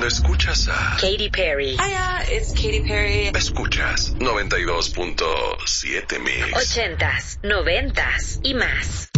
Cuando escuchas a Katy Perry. Hiya, it's Katy Perry. Escuchas 92.7 Mix. 80s, 90s y más.